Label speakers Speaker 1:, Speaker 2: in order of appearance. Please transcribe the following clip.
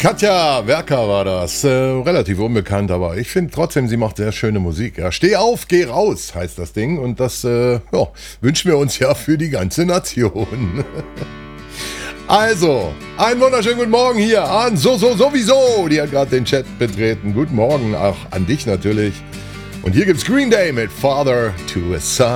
Speaker 1: Katja Werker war das. Relativ unbekannt, aber ich finde trotzdem, sie macht sehr schöne Musik. Ja. Steh auf, geh raus, heißt das Ding. Und das wünschen wir uns ja für die ganze Nation. Also, einen wunderschönen guten Morgen hier an sowieso. Die hat gerade den Chat betreten. Guten Morgen auch an dich natürlich. Und hier gibt's Green Day mit Father to a Son.